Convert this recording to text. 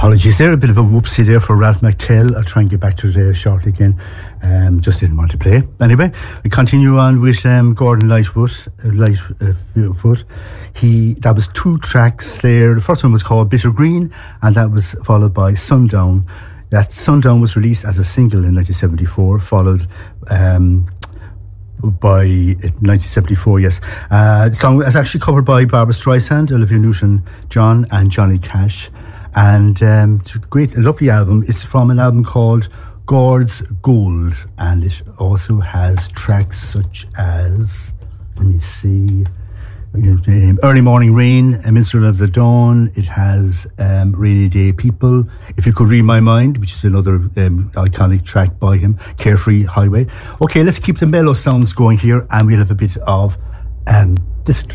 Apologies there, a bit of a whoopsie there for Ralph McTell. I'll try and get back to it shortly again. Just didn't want to play. Anyway, we continue on with Gordon Lightfoot. That was 2 tracks there. The first one was called Bitter Green, and that was followed by Sundown. That Sundown was released as a single in 1974, followed by 1974, yes. The song was actually covered by Barbra Streisand, Olivia Newton-John and Johnny Cash. And it's a great, lovely album. It's from an album called Gord's Gold, and it also has tracks such as, let me see, Early Morning Rain, A Minstrel of the Dawn. It has Rainy Day People, If You Could Read My Mind, which is another iconic track by him, Carefree Highway. Okay, let's keep the mellow sounds going here, and we'll have a bit of this